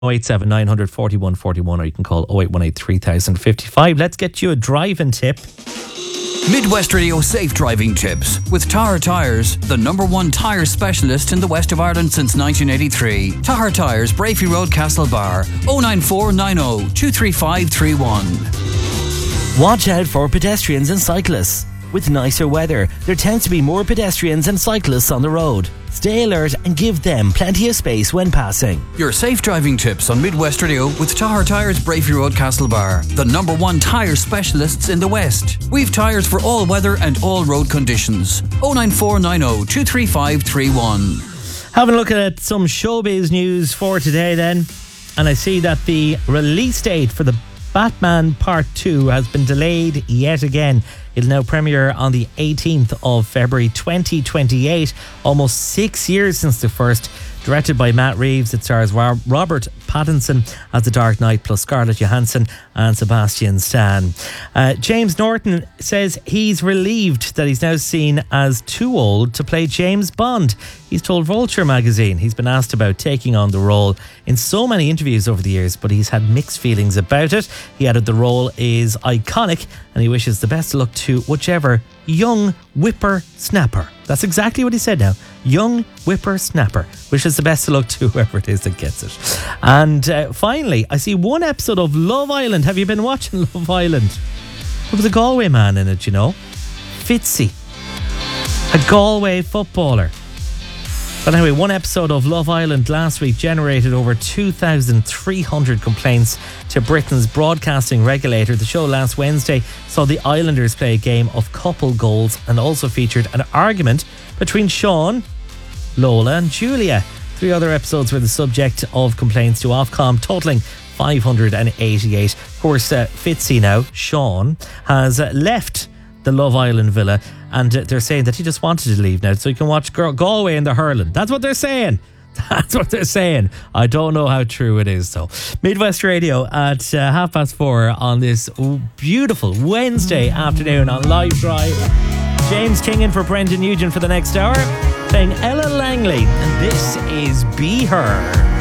087 941 41, or you can call 0818 3055. Let's get you a driving tip. Midwest Radio Safe Driving Tips with Tahar Tyres, the #1 tyre specialist in the west of Ireland since 1983. Tahar Tyres, Brafey Road, Castlebar, 09490 23531. Watch out for pedestrians and cyclists. With nicer weather, there tends to be more pedestrians and cyclists on the road. Stay alert and give them plenty of space when passing. Your safe driving tips on Midwest Radio with Tahar Tyres, Brafey Road, Castlebar, the #1 tyre specialists in the West. We've tyres for all weather and all road conditions. 09490 23531. Having a look at some showbiz news for today then, and I see that the release date for the Batman Part 2 has been delayed yet again. It'll now premiere on the 18th of February 2028, almost 6 years since the first. Directed by Matt Reeves, it stars Robert Pattinson as the Dark Knight, plus Scarlett Johansson and Sebastian Stan. James Norton says he's relieved that he's now seen as too old to play James Bond. He's told Vulture magazine he's been asked about taking on the role in so many interviews over the years, but he's had mixed feelings about it. He added the role is iconic and he wishes the best of luck to whichever young whippersnapper. That's exactly what he said now. Young whippersnapper. Wishes the best of luck to whoever it is that gets it. And finally, I see one episode of Love Island. Have you been watching Love Island? There was a Galway man in it, you know. Fitzy. A Galway footballer. But anyway, one episode of Love Island last week generated over 2,300 complaints to Britain's broadcasting regulator. The show last Wednesday saw the Islanders play a game of couple goals and also featured an argument between Sean, Lola and Julia. 3 other episodes were the subject of complaints to Ofcom, totalling 588. Of course, Fitzy now, Sean, has left the Love Island villa, and they're saying that he just wanted to leave now so he can watch Galway in the hurling. That's what they're saying. That's what they're saying. I don't know how true it is though. Midwest Radio at 4:30 on this beautiful Wednesday afternoon on Live Drive. James King in for Brendan Nugent for the next hour, playing Ella Langley, and this is Be Her.